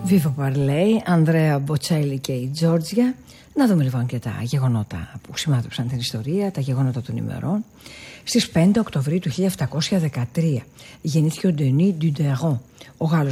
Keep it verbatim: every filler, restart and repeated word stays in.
Βίβο Παρλέι, Ανδρέα Μποτσέλη και η Τζόρτζια. Να δούμε λοιπόν και τα γεγονότα που σημάδεψαν την ιστορία, τα γεγονότα των ημερών. Στις πέντε Οκτωβρίου του χίλια επτακόσια δεκατρία γεννήθηκε ο Ντενί Ντιοντερό, ο Γάλλος